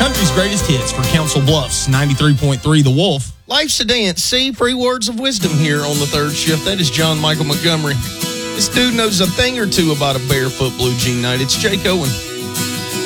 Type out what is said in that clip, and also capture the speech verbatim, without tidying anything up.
Country's greatest hits for Council Bluffs, ninety-three point three The Wolf. Life's a dance. See, three words of wisdom here on the third shift. That is John Michael Montgomery. This dude knows a thing or two about a barefoot blue jean night. It's Jake Owen.